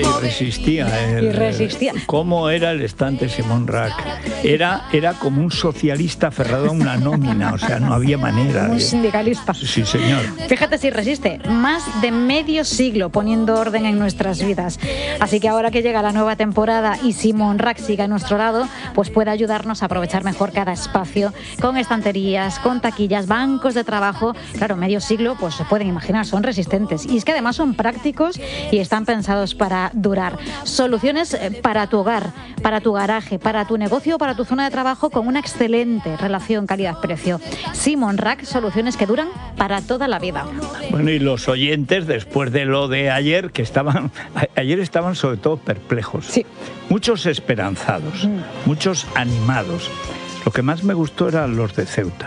irresistía. ¿Cómo era el estante Simón Rack? Era como un socialista aferrado a una nómina, o sea, no había manera. Un sindicalista. Sí, señor. Fíjate si resiste. Más de medio siglo poniendo orden en nuestras vidas. Así que ahora que llega la nueva temporada y Simón Rack siga a nuestro lado, pues puede ayudarnos a aprovechar mejor cada espacio, con estanterías, con taquillas, bancos de trabajo. Claro, medio siglo, pues se pueden imaginar, son resistentes. Y es que además son prácticos y están pensados para durar. Soluciones para tu hogar, para tu garaje, para tu negocio o para tu zona de trabajo, con una excelente relación calidad-precio. Simón Rack, soluciones que duran para toda la vida. Bueno, y los oyentes, después de lo de ayer, ayer estaban sobre todo perplejos. Sí. Muchos esperanzados, muchos animados. Lo que más me gustó eran los de Ceuta.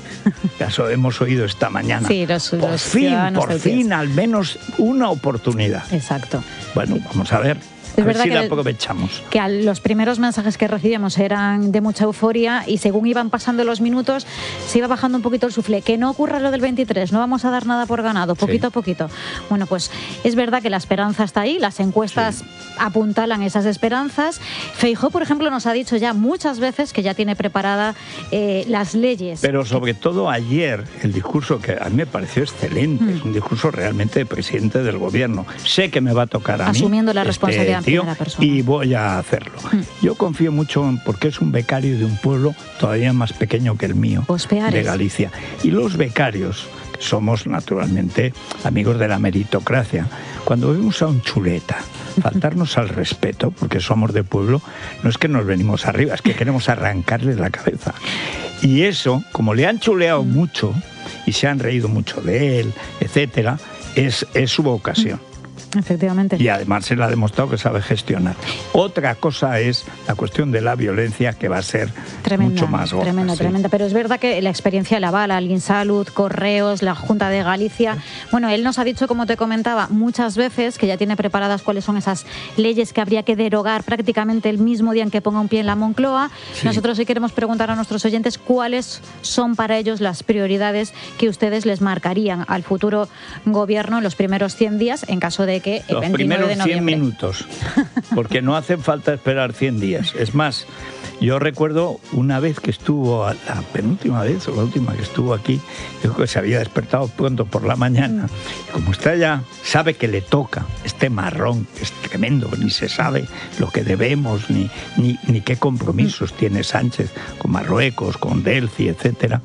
Eso hemos oído esta mañana. Sí, por fin, al menos una oportunidad. Exacto. Bueno, vamos a ver. Es verdad si la aprovechamos. Que los primeros mensajes que recibíamos eran de mucha euforia y según iban pasando los minutos se iba bajando un poquito el suflé. Que no ocurra lo del 23, no vamos a dar nada por ganado, poquito a poquito. Bueno, pues es verdad que la esperanza está ahí, las encuestas apuntalan esas esperanzas. Feijóo, por ejemplo, nos ha dicho ya muchas veces que ya tiene preparada las leyes. Pero sobre todo ayer, el discurso que a mí me pareció excelente, es un discurso realmente de presidente del gobierno. Sé que me va a tocar a mí. Asumiendo la responsabilidad. Y voy a hacerlo. Yo confío mucho porque es un becario de un pueblo todavía más pequeño que el mío, de Galicia. Y los becarios, que somos naturalmente amigos de la meritocracia, cuando vemos a un chuleta faltarnos al respeto, porque somos de pueblo, no es que nos venimos arriba, es que queremos arrancarle la cabeza. Y eso, como le han chuleado mucho y se han reído mucho de él, etcétera, es su vocación. Efectivamente. Y además se le ha demostrado que sabe gestionar. Otra cosa es la cuestión de la violencia, que va a ser mucho más gorda. Tremenda. Pero es verdad que la experiencia la avala, el Insalud, Correos, la Junta de Galicia. Bueno, él nos ha dicho, como te comentaba, muchas veces que ya tiene preparadas cuáles son esas leyes que habría que derogar prácticamente el mismo día en que ponga un pie en la Moncloa. Sí. Nosotros sí queremos preguntar a nuestros oyentes cuáles son para ellos las prioridades que ustedes les marcarían al futuro gobierno en los primeros 100 días, en caso de que el 29 de noviembre. Los primeros 100 minutos, porque no hace falta esperar 100 días. Es más, yo recuerdo una vez que estuvo, la penúltima vez o la última que estuvo aquí, yo creo que se había despertado pronto por la mañana, y como está ya, sabe que le toca este marrón, que es tremendo, ni se sabe lo que debemos, ni qué compromisos tiene Sánchez con Marruecos, con Delci, etcétera.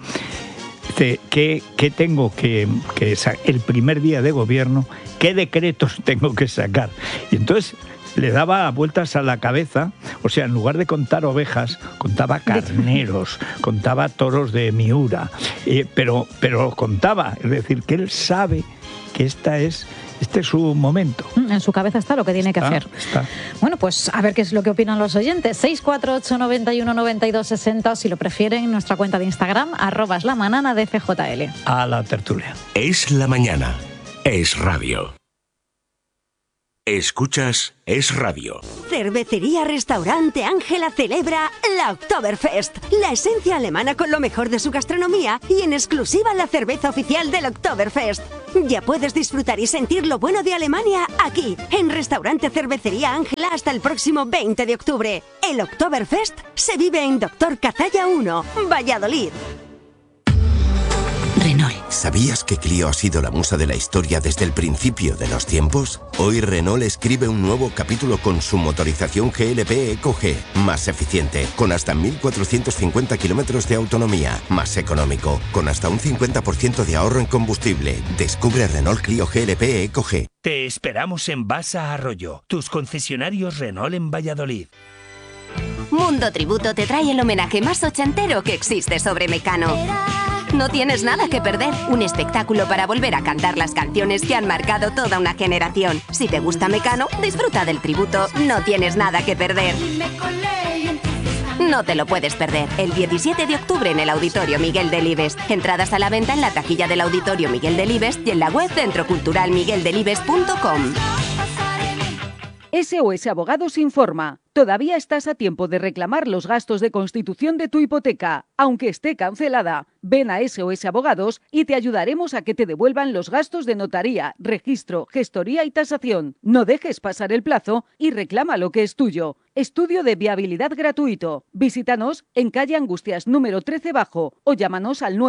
¿Qué tengo que el primer día de gobierno, qué decretos tengo que sacar? Y entonces le daba vueltas a la cabeza, o sea, en lugar de contar ovejas, contaba carneros, contaba toros de Miura, pero contaba, es decir, que él sabe que este es su momento. En su cabeza está lo que tiene que hacer. Está. Bueno, pues a ver qué es lo que opinan los oyentes. 648 91 92 60, o si lo prefieren, en nuestra cuenta de Instagram, @esLamanana de FJL. A la tertulia. Es la mañana. Es radio. Escuchas Es Radio. Cervecería Restaurante Ángela celebra la Oktoberfest, la esencia alemana con lo mejor de su gastronomía y en exclusiva la cerveza oficial del Oktoberfest. Ya puedes disfrutar y sentir lo bueno de Alemania aquí, en Restaurante Cervecería Ángela, hasta el próximo 20 de octubre. El Oktoberfest se vive en Doctor Cazalla 1, Valladolid. Renault. ¿Sabías que Clio ha sido la musa de la historia desde el principio de los tiempos? Hoy Renault escribe un nuevo capítulo con su motorización GLP Eco G, más eficiente, con hasta 1.450 kilómetros de autonomía, más económico, con hasta un 50% de ahorro en combustible. Descubre Renault Clio GLP Eco G. Te esperamos en Basa Arroyo, tus concesionarios Renault en Valladolid. Mundo Tributo te trae el homenaje más ochentero que existe sobre Mecano. No tienes nada que perder. Un espectáculo para volver a cantar las canciones que han marcado toda una generación. Si te gusta Mecano, disfruta del tributo. No tienes nada que perder. No te lo puedes perder. El 17 de octubre en el Auditorio Miguel Delibes. Entradas a la venta en la taquilla del Auditorio Miguel Delibes y en la web centroculturalmigueldelibes.com. SOS Abogados informa. Todavía estás a tiempo de reclamar los gastos de constitución de tu hipoteca, aunque esté cancelada. Ven a SOS Abogados y te ayudaremos a que te devuelvan los gastos de notaría, registro, gestoría y tasación. No dejes pasar el plazo y reclama lo que es tuyo. Estudio de viabilidad gratuito. Visítanos en calle Angustias número 13 Bajo o llámanos al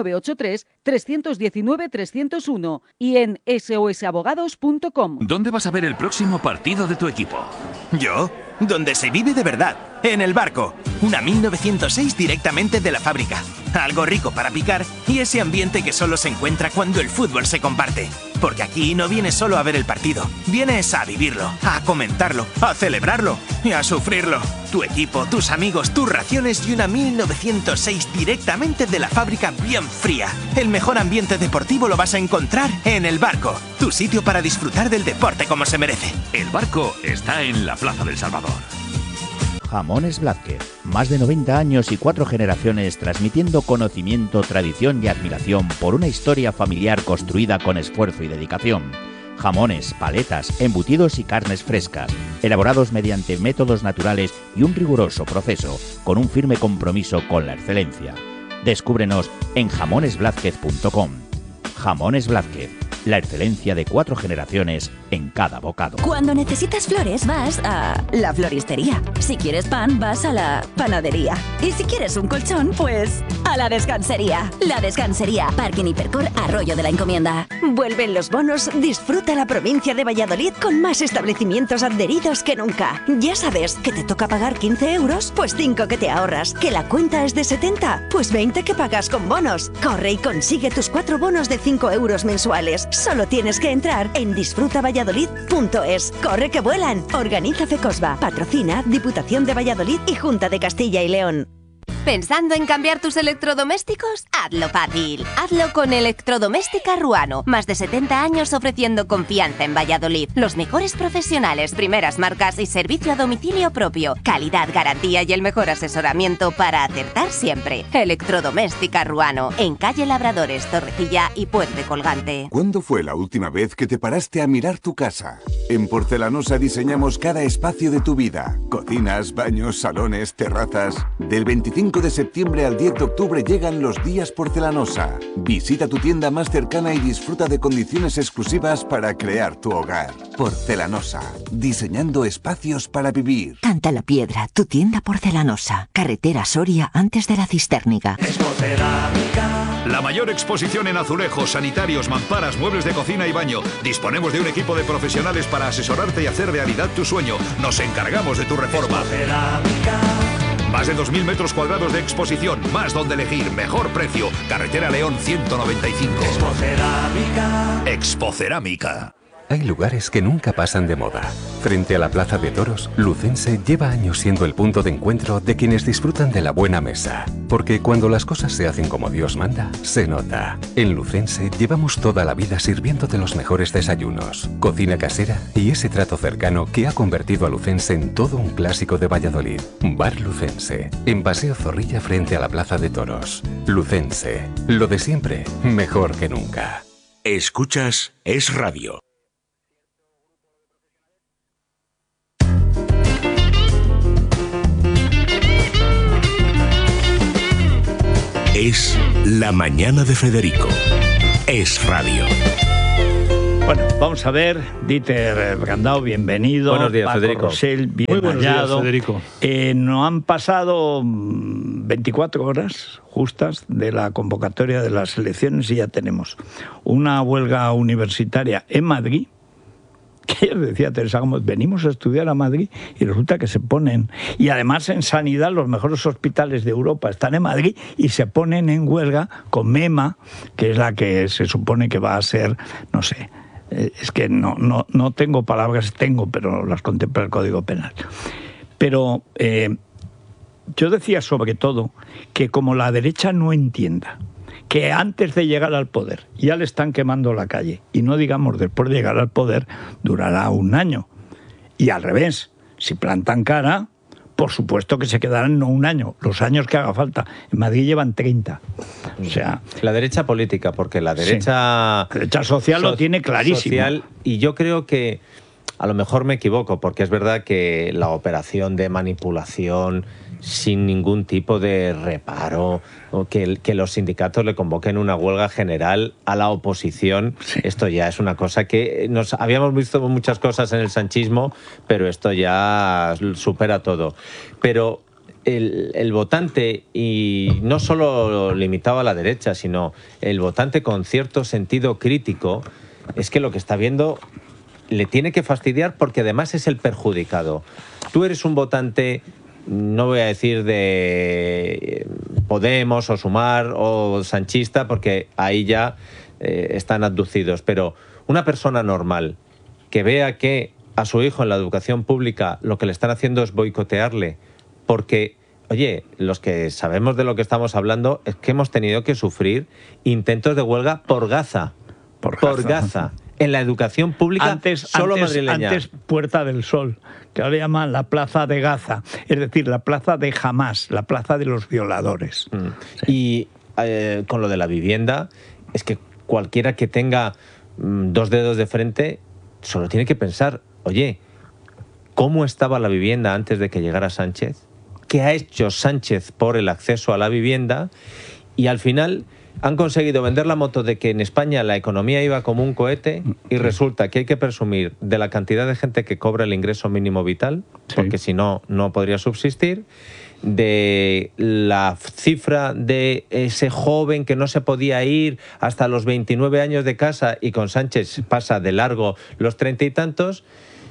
983-319-301 y en sosabogados.com. ¿Dónde vas a ver el próximo partido de tu equipo? ¿Yo? Donde se vive de verdad, en el Barco. Una 1906 directamente de la fábrica. Algo rico para picar y ese ambiente que solo se encuentra cuando el fútbol se comparte. Porque aquí no vienes solo a ver el partido, vienes a vivirlo, a comentarlo, a celebrarlo y a sufrirlo. Tu equipo, tus amigos, tus raciones y una 1906 directamente de la fábrica bien fría. El mejor ambiente deportivo lo vas a encontrar en el Barco, tu sitio para disfrutar del deporte como se merece. El Barco está en la Plaza del Salvador. Jamones Blázquez. Más de 90 años y 4 generaciones transmitiendo conocimiento, tradición y admiración por una historia familiar construida con esfuerzo y dedicación. Jamones, paletas, embutidos y carnes frescas, elaborados mediante métodos naturales y un riguroso proceso, con un firme compromiso con la excelencia. Descúbrenos en jamonesblázquez.com. Jamones Blázquez. La excelencia de 4 generaciones en cada bocado. Cuando necesitas flores vas a la floristería. Si quieres pan vas a la panadería. Y si quieres un colchón, pues a la descansería. La Descansería, Parking Hipercor, Arroyo de la Encomienda. Vuelven los bonos, disfruta la provincia de Valladolid con más establecimientos adheridos que nunca. Ya sabes que te toca pagar 15 euros, pues 5 que te ahorras. Que la cuenta es de 70, pues 20 que pagas con bonos. Corre y consigue tus 4 bonos de 5 euros mensuales. Solo tienes que entrar en disfrutavalladolid.es. ¡Corre que vuelan! Organiza FECOSBA. Patrocina Diputación de Valladolid y Junta de Castilla y León. ¿Pensando en cambiar tus electrodomésticos? Hazlo fácil. Hazlo con Electrodoméstica Ruano. Más de 70 años ofreciendo confianza en Valladolid. Los mejores profesionales, primeras marcas y servicio a domicilio propio. Calidad, garantía y el mejor asesoramiento para acertar siempre. Electrodoméstica Ruano. En calle Labradores, Torrecilla y Puente Colgante. ¿Cuándo fue la última vez que te paraste a mirar tu casa? En Porcelanosa diseñamos cada espacio de tu vida. Cocinas, baños, salones, terrazas. Del 25 de septiembre al 10 de octubre llegan los días Porcelanosa. Visita tu tienda más cercana y disfruta de condiciones exclusivas para crear tu hogar. Porcelanosa, diseñando espacios para vivir. Canta la Piedra, tu tienda porcelanosa. Carretera Soria antes de la Cistérniga. La mayor exposición en azulejos, sanitarios, mamparas, muebles de cocina y baño. Disponemos de un equipo de profesionales para asesorarte y hacer realidad tu sueño. Nos encargamos de tu reforma. Más de 2.000 metros cuadrados de exposición, más donde elegir, mejor precio. Carretera León 195. Expocerámica. Hay lugares que nunca pasan de moda. Frente a la Plaza de Toros, Lucense lleva años siendo el punto de encuentro de quienes disfrutan de la buena mesa. Porque cuando las cosas se hacen como Dios manda, se nota. En Lucense llevamos toda la vida sirviéndote los mejores desayunos, cocina casera y ese trato cercano que ha convertido a Lucense en todo un clásico de Valladolid. Bar Lucense, en Paseo Zorrilla frente a la Plaza de Toros. Lucense, lo de siempre, mejor que nunca. Escuchas Es Radio. Es la mañana de Federico. Es Radio. Bueno, vamos a ver. Dieter Brandao, bienvenido. Buenos días, Paco Federico. Rosell, bien Muy buenos hallado. días, Federico. No han pasado 24 horas justas de la convocatoria de las elecciones y ya tenemos una huelga universitaria en Madrid. Que ayer decía Teresa Gómez, venimos a estudiar a Madrid y resulta que se ponen, y además en sanidad los mejores hospitales de Europa están en Madrid y se ponen en huelga con MEMA, que es la que se supone que va a ser, no sé, es que no tengo palabras, pero las contempla el Código Penal. Pero yo decía sobre todo que como la derecha no entienda que antes de llegar al poder ya le están quemando la calle, y no digamos después de llegar al poder, durará un año. Y al revés, si plantan cara, por supuesto que se quedarán no un año, los años que haga falta. En Madrid llevan 30. O sea, la derecha política, porque la derecha... Sí, la derecha social lo tiene clarísimo. Social, y yo creo que a lo mejor me equivoco, porque es verdad que la operación de manipulación sin ningún tipo de reparo, o que los sindicatos le convoquen una huelga general a la oposición, esto ya es una cosa que habíamos visto muchas cosas en el sanchismo, pero esto ya supera todo. Pero el votante, y no solo limitado a la derecha, sino el votante con cierto sentido crítico, es que lo que está viendo le tiene que fastidiar, porque además es el perjudicado. Tú eres un votante, no voy a decir de Podemos o Sumar o sanchista, porque ahí ya están abducidos, pero una persona normal que vea que a su hijo en la educación pública lo que le están haciendo es boicotearle, porque, oye, los que sabemos de lo que estamos hablando es que hemos tenido que sufrir intentos de huelga por Gaza. Por Gaza. En la educación pública madrileña. Antes Puerta del Sol, que ahora llaman la Plaza de Gaza, es decir, la Plaza de Hamás, la Plaza de los violadores. Y con lo de la vivienda, es que cualquiera que tenga 2 dedos de frente solo tiene que pensar, oye, ¿cómo estaba la vivienda antes de que llegara Sánchez? ¿Qué ha hecho Sánchez por el acceso a la vivienda? Y al final han conseguido vender la moto de que en España la economía iba como un cohete, y resulta que hay que presumir de la cantidad de gente que cobra el ingreso mínimo vital, porque si no, no podría subsistir, de la cifra de ese joven que no se podía ir hasta los 29 años de casa y con Sánchez pasa de largo los 30 y tantos.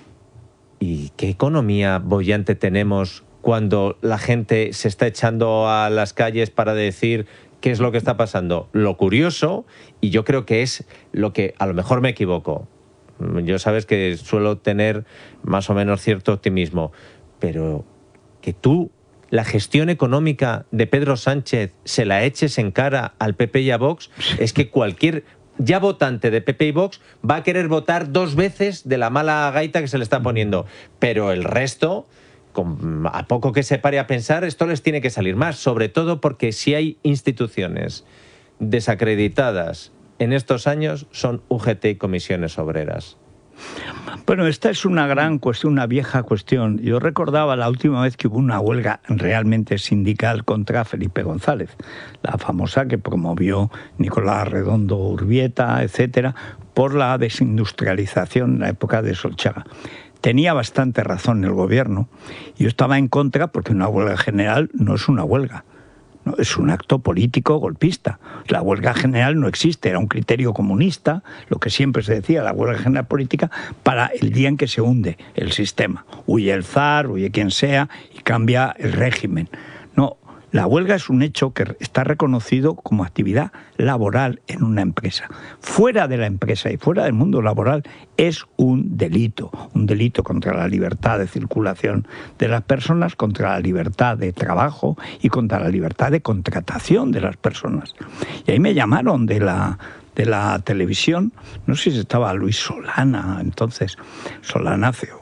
¿Y qué economía boyante tenemos cuando la gente se está echando a las calles para decir qué es lo que está pasando? Lo curioso, y yo creo que es lo que, a lo mejor me equivoco, yo sabes que suelo tener más o menos cierto optimismo, pero que tú la gestión económica de Pedro Sánchez se la eches en cara al PP y a Vox, es que cualquier ya votante de PP y Vox va a querer votar 2 veces de la mala gaita que se le está poniendo, pero el resto, a poco que se pare a pensar, esto les tiene que salir más, sobre todo porque si hay instituciones desacreditadas en estos años son UGT y comisiones obreras. Bueno, esta es una gran cuestión, una vieja cuestión. Yo recordaba la última vez que hubo una huelga realmente sindical contra Felipe González, la famosa que promovió Nicolás Redondo Urbieta, etcétera, por la desindustrialización en la época de Solchaga. Tenía bastante razón el gobierno. Yo estaba en contra porque una huelga general no es una huelga. No, es un acto político golpista. La huelga general no existe, era un criterio comunista, lo que siempre se decía, la huelga general política, para el día en que se hunde el sistema. Huye el zar, huye quien sea y cambia el régimen. No, la huelga es un hecho que está reconocido como actividad laboral en una empresa. Fuera de la empresa y fuera del mundo laboral es un delito contra la libertad de circulación de las personas, contra la libertad de trabajo y contra la libertad de contratación de las personas. Y ahí me llamaron de la televisión, no sé si estaba Luis Solana, entonces, Solanáceo,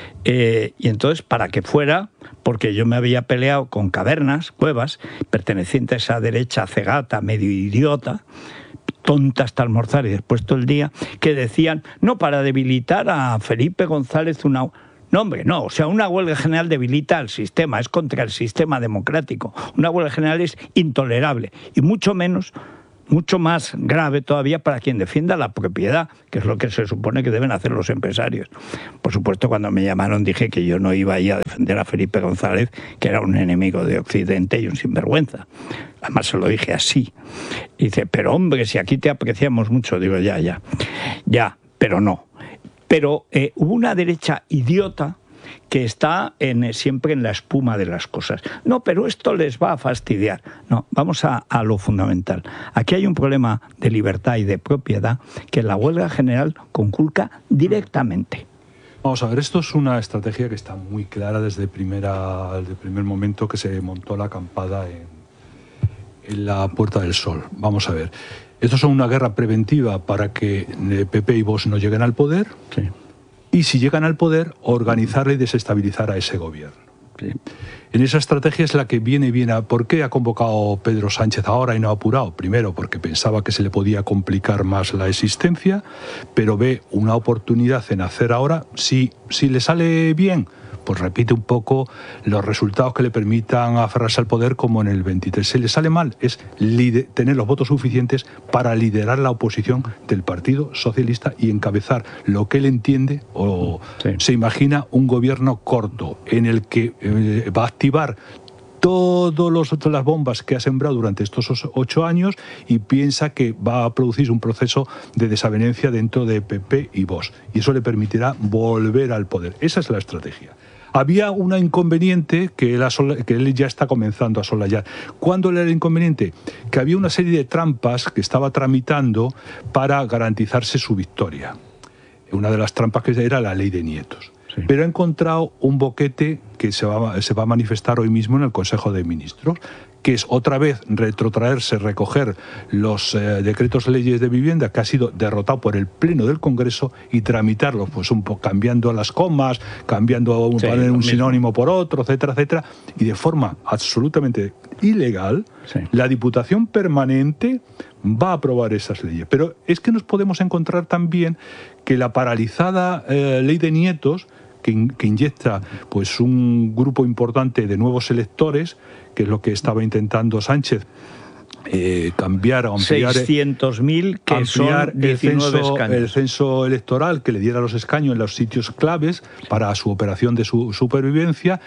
y entonces para que fuera, porque yo me había peleado con Cavernas, Cuevas, pertenecientes a derecha cegata, medio idiota, tonta hasta almorzar y después todo el día, que decían, no, para debilitar a Felipe González una... No, hombre, no. O sea, una huelga general debilita al sistema, es contra el sistema democrático. Una huelga general es intolerable y mucho más grave todavía para quien defienda la propiedad, que es lo que se supone que deben hacer los empresarios. Por supuesto, cuando me llamaron dije que yo no iba a ir a defender a Felipe González, que era un enemigo de Occidente y un sinvergüenza. Además se lo dije así. Y dice, pero hombre, si aquí te apreciamos mucho. Digo, ya, pero no. Pero hubo una derecha idiota que está siempre en la espuma de las cosas. No, pero esto les va a fastidiar. No, vamos a lo fundamental. Aquí hay un problema de libertad y de propiedad que la huelga general conculca directamente. Vamos a ver, esto es una estrategia que está muy clara desde el primer momento que se montó la acampada en la Puerta del Sol. Vamos a ver, esto es una guerra preventiva para que PP y Vox no lleguen al poder. Sí. Y si llegan al poder, organizar y desestabilizar a ese gobierno. En esa estrategia es la que viene bien a... ¿Por qué ha convocado Pedro Sánchez ahora y no ha apurado? Primero, porque pensaba que se le podía complicar más la existencia, pero ve una oportunidad en hacer ahora. Si le sale bien, pues repite un poco los resultados que le permitan aferrarse al poder como en el 23. Si le sale mal, es tener los votos suficientes para liderar la oposición del Partido Socialista y encabezar lo que él entiende o se imagina un gobierno corto en el que va a activar todas las bombas que ha sembrado durante estos 8 años y piensa que va a producir un proceso de desavenencia dentro de PP y Vox. Y eso le permitirá volver al poder. Esa es la estrategia. Había un inconveniente que él ya está comenzando a soslayar. ¿Cuándo era el inconveniente? Que había una serie de trampas que estaba tramitando para garantizarse su victoria. Una de las trampas que era la ley de nietos. Sí. Pero ha encontrado un boquete que se va a manifestar hoy mismo en el Consejo de Ministros, que es otra vez recoger los decretos leyes de vivienda que ha sido derrotado por el Pleno del Congreso y tramitarlos, pues un poco cambiando las comas, cambiando un sinónimo por otro, etcétera, etcétera, y de forma absolutamente ilegal, la Diputación Permanente va a aprobar esas leyes. Pero es que nos podemos encontrar también que la paralizada ley de nietos, que inyecta pues un grupo importante de nuevos electores, que es lo que estaba intentando Sánchez, cambiar o ampliar 600.000 que son 19 escaños. El censo electoral que le diera los escaños en los sitios claves para su operación de su supervivencia.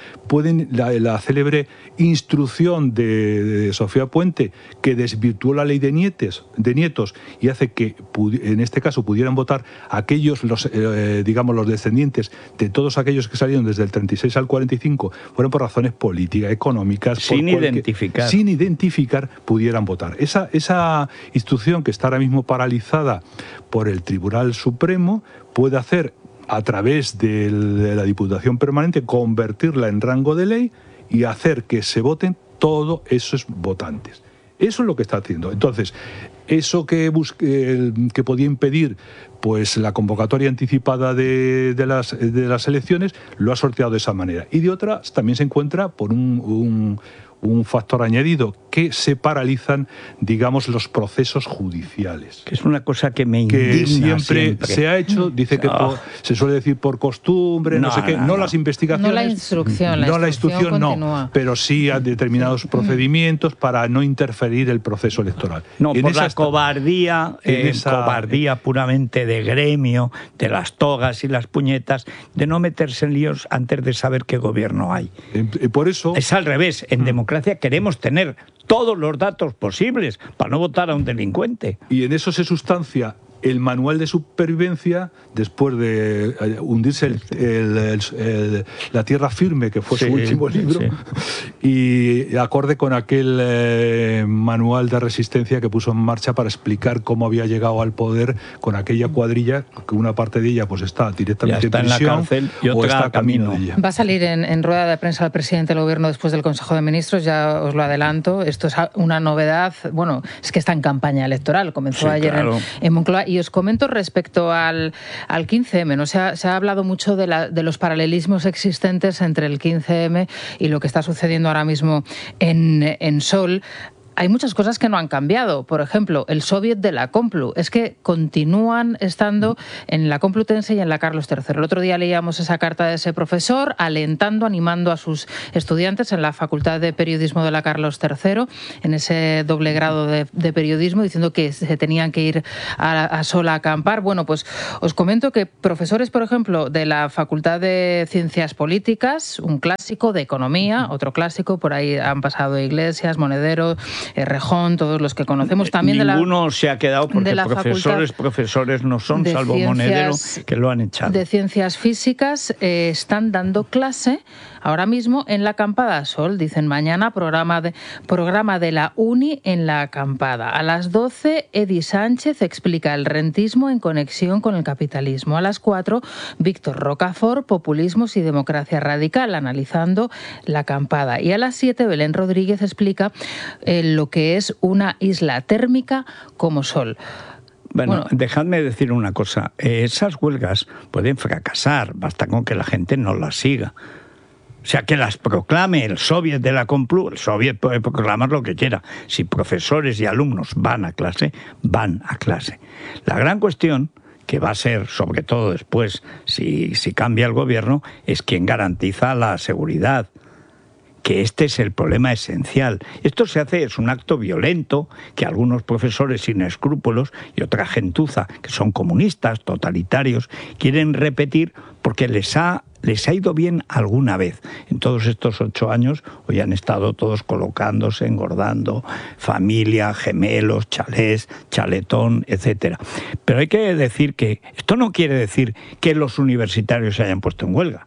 La célebre instrucción de Sofía Puente, que desvirtuó la ley de nietos y hace que en este caso pudieran votar aquellos, los descendientes de todos aquellos que salieron desde el 36 al 45, fueron por razones políticas, económicas, sin identificar, pudieran votar. Esa instrucción, que está ahora mismo paralizada por el Tribunal Supremo, puede hacer, a través de la Diputación Permanente, convertirla en rango de ley y hacer que se voten todos esos votantes. Eso es lo que está haciendo. Entonces, eso que podía impedir pues la convocatoria anticipada de las elecciones, lo ha sorteado de esa manera. Y de otra, también se encuentra por un factor añadido, que se paralizan, digamos, los procesos judiciales. Que es una cosa que me indigna que siempre se ha hecho, dice que se suele decir por costumbre, no sé qué, no las investigaciones. No la instrucción, la instrucción continúa. No, pero sí a determinados procedimientos para no interferir el proceso electoral. No, por la cobardía, cobardía puramente de gremio, de las togas y las puñetas, de no meterse en líos antes de saber qué gobierno hay. Por eso... Es al revés, en democracia queremos tener todos los datos posibles para no votar a un delincuente. Y en eso se sustancia el manual de supervivencia después de hundirse la tierra firme, que fue su último libro, y acorde con aquel manual de resistencia que puso en marcha para explicar cómo había llegado al poder con aquella cuadrilla, que una parte de ella pues está directamente en prisión, la cárcel y otra está camino de ella. Va a salir en rueda de prensa el presidente del Gobierno después del Consejo de Ministros, ya os lo adelanto. Esto es una novedad, bueno, es que está en campaña electoral, comenzó ayer en Moncloa. Y os comento respecto al 15M, ¿no? Se ha hablado mucho de los paralelismos existentes entre el 15M y lo que está sucediendo ahora mismo en Sol. Hay muchas cosas que no han cambiado. Por ejemplo, el Soviet de la Complu. Es que continúan estando en la Complutense y en la Carlos III. El otro día leíamos esa carta de ese profesor alentando, animando a sus estudiantes en la Facultad de Periodismo de la Carlos III, en ese doble grado de periodismo, diciendo que se tenían que ir a Sol a acampar. Bueno, pues os comento que profesores, por ejemplo, de la Facultad de Ciencias Políticas, un clásico, de Economía, otro clásico, por ahí han pasado Iglesias, Monedero, Rejón, todos los que conocemos también. Ninguno se ha quedado porque profesores no son, salvo Monedero, que lo han echado. De Ciencias Físicas están dando clase ahora mismo en la acampada a Sol. Dicen mañana programa de la Uni en la acampada. A las 12, Edi Sánchez explica el rentismo en conexión con el capitalismo. A las 4, Víctor Rocafort, populismos y democracia radical, analizando la acampada. Y a las 7, Belén Rodríguez explica lo que es una isla térmica como Sol. Bueno, dejadme decir una cosa. Esas huelgas pueden fracasar, basta con que la gente no las siga. O sea, que las proclame el Soviet de la Complu. El Soviet puede proclamar lo que quiera. Si profesores y alumnos van a clase, van a clase. La gran cuestión, que va a ser, sobre todo después, si cambia el gobierno, es quién garantiza la seguridad. Que este es el problema esencial. Esto se hace, es un acto violento que algunos profesores sin escrúpulos y otra gentuza, que son comunistas, totalitarios, quieren repetir porque les ha ido bien alguna vez. En todos estos 8 años, hoy han estado todos colocándose, engordando, familia, gemelos, chalés, chaletón, etc. Pero hay que decir que esto no quiere decir que los universitarios se hayan puesto en huelga.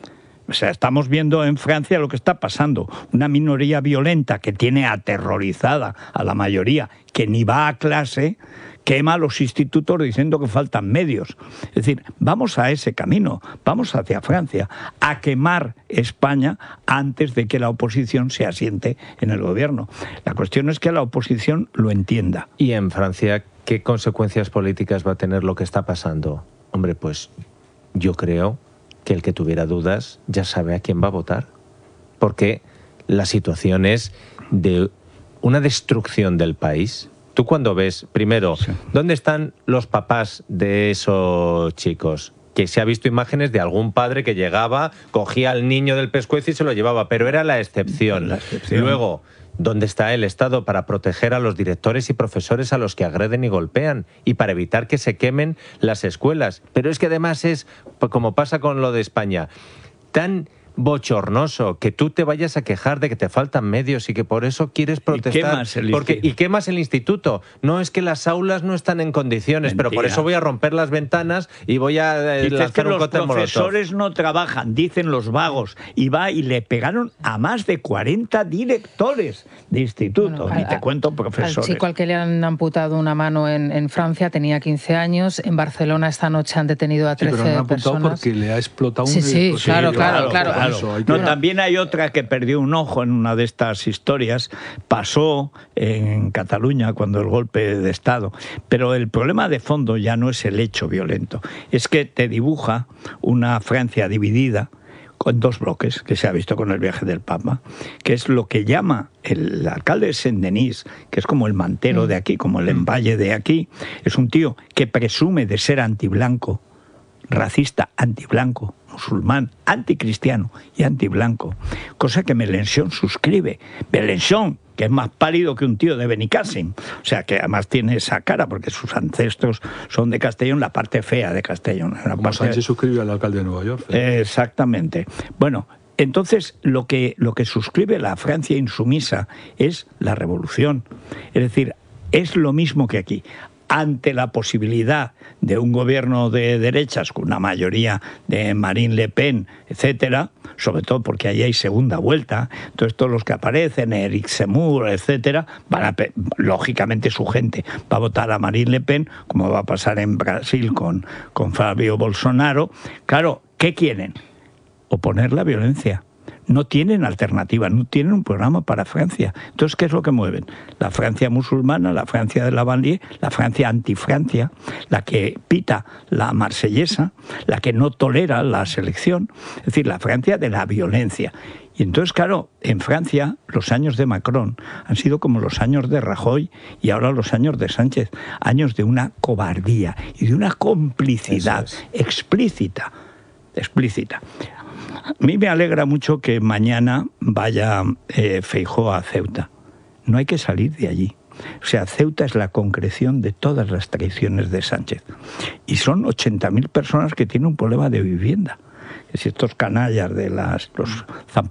O sea, estamos viendo en Francia lo que está pasando. Una minoría violenta que tiene aterrorizada a la mayoría, que ni va a clase, quema los institutos diciendo que faltan medios. Es decir, vamos a ese camino, vamos hacia Francia, a quemar España antes de que la oposición se asiente en el gobierno. La cuestión es que la oposición lo entienda. ¿Y en Francia qué consecuencias políticas va a tener lo que está pasando? Hombre, pues yo creo que el que tuviera dudas ya sabe a quién va a votar. Porque la situación es de una destrucción del país. Tú cuando ves, primero, ¿dónde están los papás de esos chicos? Que se ha visto imágenes de algún padre que llegaba, cogía al niño del pescuezo y se lo llevaba, pero era la excepción. Luego, ¿dónde está el Estado para proteger a los directores y profesores a los que agreden y golpean y para evitar que se quemen las escuelas? Pero es que además es, como pasa con lo de España, tan bochornoso que tú te vayas a quejar de que te faltan medios y que por eso quieres protestar. Y quemas el instituto. No, es que las aulas no están en condiciones, pero por eso voy a romper las ventanas y voy a lanzar un cóctel molotov. Los profesores no trabajan, dicen los vagos, y le pegaron a más de 40 directores de instituto. Ni te cuento profesores. Al chico al que le han amputado una mano en Francia tenía 15 años. En Barcelona esta noche han detenido a 13 personas. Pero lo han amputado porque le ha explotado un... Claro. No, también hay otra que perdió un ojo en una de estas historias. Pasó en Cataluña cuando el golpe de Estado. Pero el problema de fondo ya no es el hecho violento. Es que te dibuja una Francia dividida con 2 bloques, que se ha visto con el viaje del Papa, que es lo que llama el alcalde de Saint-Denis, que es como el mantero de aquí, como el emballe de aquí. Es un tío que presume de ser antiblanco, racista, antiblanco, musulmán, anticristiano y antiblanco, cosa que Mélenchon suscribe. Mélenchon, que es más pálido que un tío de Benicàssim, o sea, que además tiene esa cara, porque sus ancestros son de Castellón, la parte fea de Castellón. Como Sánchez suscribe al alcalde de Nueva York. Exactamente. Bueno, entonces lo que suscribe la Francia insumisa es la revolución. Es decir, es lo mismo que aquí. Ante la posibilidad de un gobierno de derechas con una mayoría de Marine Le Pen, etcétera, sobre todo porque ahí hay segunda vuelta, entonces todos los que aparecen, Eric Zemmour, etcétera, lógicamente su gente va a votar a Marine Le Pen, como va a pasar en Brasil con Fabio Bolsonaro. Claro, ¿qué quieren? Oponer la violencia. No tienen alternativa, no tienen un programa para Francia. Entonces, ¿qué es lo que mueven? La Francia musulmana, la Francia de la banlieue, la Francia antifrancia, la que pita la marsellesa, la que no tolera la selección, es decir, la Francia de la violencia. Y entonces, claro, en Francia los años de Macron han sido como los años de Rajoy y ahora los años de Sánchez, años de una cobardía y de una complicidad explícita. A mí me alegra mucho que mañana vaya Feijóo a Ceuta. No hay que salir de allí. O sea, Ceuta es la concreción de todas las traiciones de Sánchez. Y son 80.000 personas que tienen un problema de vivienda. Si estos canallas de los